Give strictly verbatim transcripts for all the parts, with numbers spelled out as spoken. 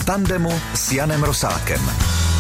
tandemu s Janem Rosákem.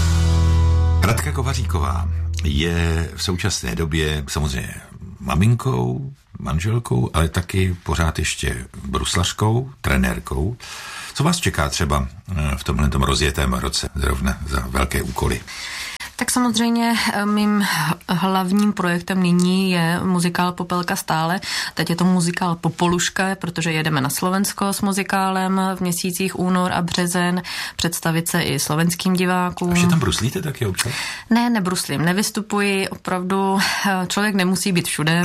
Radka Kovaříková je v současné době samozřejmě maminkou, manželkou, ale taky pořád ještě bruslařkou, trenérkou. Co vás čeká třeba v tomhletom rozjetém roce zrovna za velké úkoly? Tak samozřejmě mým hlavním projektem nyní je muzikál Popelka stále. Teď je to muzikál Popoluška, protože jedeme na Slovensko s muzikálem v měsících únor a březen, představit se i slovenským divákům. A že tam bruslíte taky občas? Ne, nebruslím, nevystupuji, opravdu člověk nemusí být všude.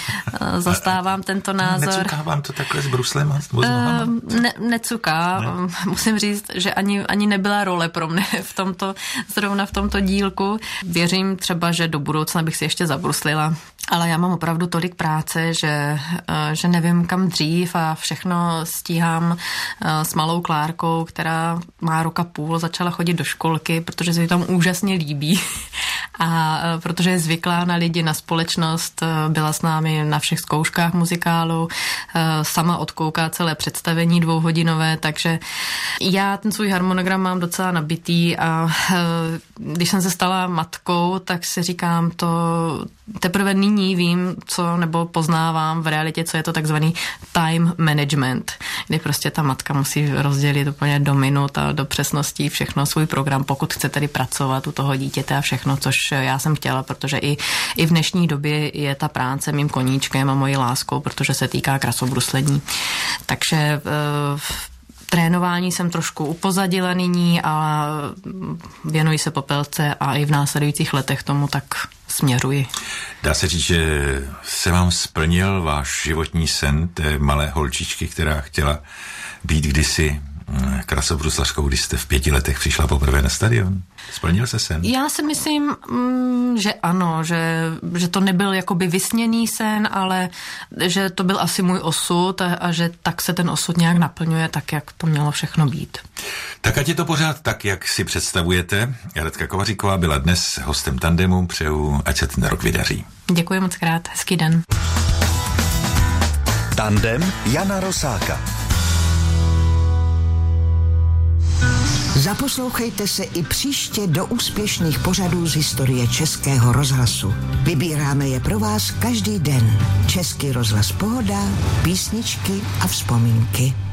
Zastávám tento názor. Necuká vám to takhle s bruslem? Uh, ne, necuká. Ne. Musím říct, že ani, ani nebyla role pro mne v tomto, zrovna v tomto dílku. Věřím třeba, že do budoucna bych si ještě zabruslila, ale já mám opravdu tolik práce, že, že nevím kam dřív a všechno stíhám s malou Klárkou, která má roka půl, začala chodit do školky, protože se jí tam úžasně líbí a protože je zvyklá na lidi, na společnost, byla s námi na všech zkouškách muzikálu, sama odkouká celé představení dvouhodinové, takže já ten svůj harmonogram mám docela nabitý a když jsem se stala matkou, tak si říkám, to teprve nyní vím, co, nebo poznávám v realitě, co je to takzvaný time management, kdy prostě ta matka musí rozdělit úplně do minut a do přesností všechno svůj program, pokud chce tedy pracovat u toho dítěte a všechno, což já jsem chtěla, protože i, i v dnešní době je ta práce mým koníčkem a mojí láskou, protože se týká krasobruslení. Takže v trénování jsem trošku upozadila nyní a věnuji se Popelce a i v následujících letech tomu tak směřuji. Dá se říct, že se vám splnil váš životní sen té malé holčičky, která chtěla být kdysi krasobruslařkou, když jste v pěti letech přišla poprvé na stadion? Splnil se sen? Já si myslím, že ano, že, že to nebyl jakoby vysněný sen, ale že to byl asi můj osud a, a že tak se ten osud nějak naplňuje, tak jak to mělo všechno být. Tak ať je to pořád tak, jak si představujete. Radka Kovaříková byla dnes hostem tandemu, přeju, ať se ten rok vydaří. Děkuji moc krát, hezký den. Tandem Jana Rosáka. Zaposlouchejte se i příště do úspěšných pořadů z historie Českého rozhlasu. Vybíráme je pro vás každý den. Český rozhlas Pohoda, písničky a vzpomínky.